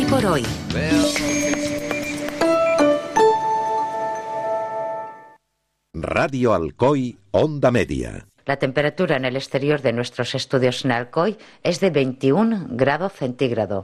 Hoy por hoy. Radio Alcoy, Onda Media. La temperatura en el exterior de nuestros estudios en Alcoy es de 21 grados centígrados.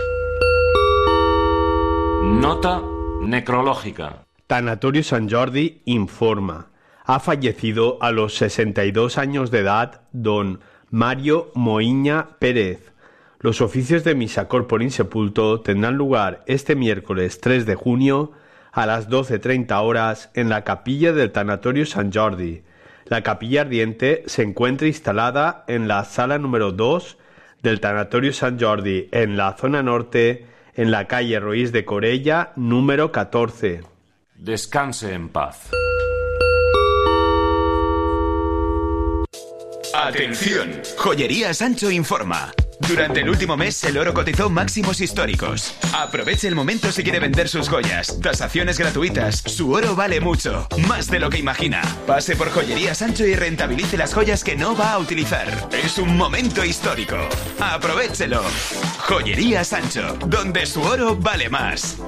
Nota necrológica. Tanatorio Sant Jordi informa. Ha fallecido a los 62 años de edad don Mario Moiña Pérez. Los oficios de misa corpore insepulto tendrán lugar este miércoles 3 de junio a las 12:30 horas en la capilla del Tanatorio Sant Jordi. La capilla ardiente se encuentra instalada en la sala número 2 del Tanatorio Sant Jordi, en la zona norte, en la calle Roís de Corella, número 14. Descanse en paz. Atención, Joyería Sancho informa. Durante el último mes el oro cotizó máximos históricos. Aproveche el momento si quiere vender sus joyas. Tasaciones gratuitas. Su oro vale mucho, más de lo que imagina. Pase por Joyería Sancho y rentabilice las joyas que no va a utilizar. Es un momento histórico. Aprovéchelo. Joyería Sancho, donde su oro vale más.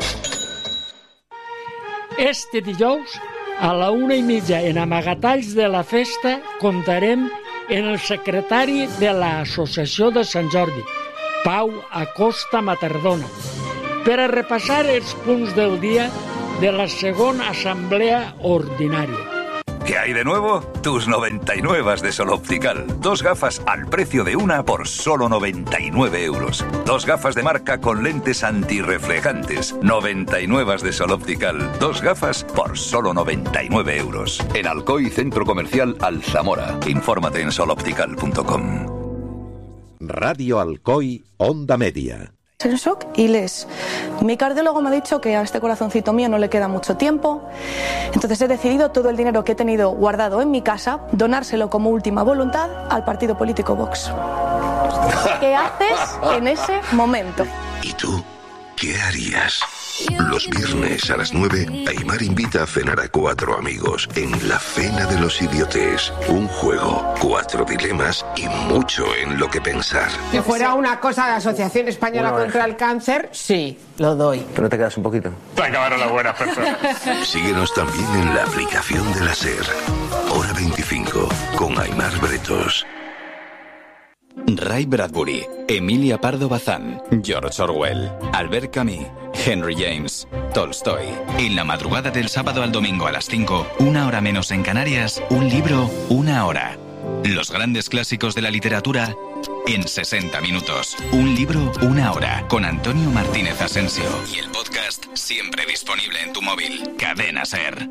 Este dijous, a la 1:30 en Amagatalls de la Festa, comptarem en el secretari de l'Associació de Sant Jordi, Pau Acosta Matardona, per a repassar els punts del dia de la segona assemblea ordinària. ¿Qué hay de nuevo? Tus 99 de Sol Optical. 2 gafas al precio de una por solo 99 euros. 2 gafas de marca con lentes antirreflejantes. 99 de Sol Optical. 2 gafas por solo 99 euros. En Alcoy, Centro Comercial Alzamora. Infórmate en soloptical.com. Radio Alcoy, Onda Media. En shock y mi cardiólogo me ha dicho que a este corazoncito mío no le queda mucho tiempo, entonces he decidido todo el dinero que he tenido guardado en mi casa donárselo como última voluntad al partido político Vox. ¿Qué haces en ese momento? ¿Y tú qué harías? Los viernes a las 9, Aimar invita a cenar a 4 amigos en La Cena de los Idiotes. Un juego, 4 dilemas y mucho en lo que pensar. Si fuera una cosa de la Asociación Española contra el Cáncer, sí, lo doy. ¿Pero te quedas un poquito? Se acabaron las buenas personas. Síguenos también en la aplicación de la SER. Hora 25, con Aimar Bretos. Ray Bradbury, Emilia Pardo Bazán, George Orwell, Albert Camus, Henry James, Tolstoy. En la madrugada del sábado al domingo a las 5, 1 hora menos en Canarias, un libro, 1 hora. Los grandes clásicos de la literatura en 60 minutos. Un libro, 1 hora. Con Antonio Martínez Asensio. Y el podcast siempre disponible en tu móvil. Cadena SER.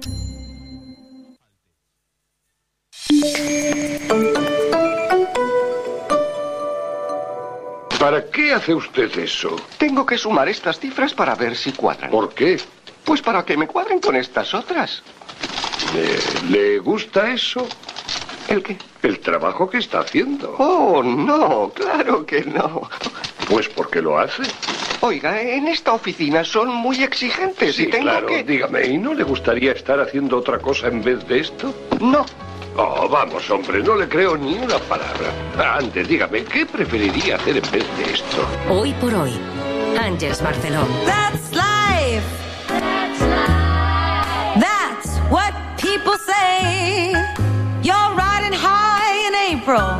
¿Para qué hace usted eso? Tengo que sumar estas cifras para ver si cuadran. ¿Por qué? Pues para que me cuadren con estas otras. ¿Le gusta eso? ¿El qué? El trabajo que está haciendo. Oh, no, claro que no. Pues ¿por qué lo hace? Oiga, en esta oficina son muy exigentes Sí, y tengo claro, que... dígame, ¿y no le gustaría estar haciendo otra cosa en vez de esto? No. Oh, vamos, hombre, no le creo ni una palabra. Antes, dígame, ¿qué preferiría hacer en vez de esto? Hoy por hoy, Ángeles Barceló. That's life. That's life. That's what people say. You're riding high in April.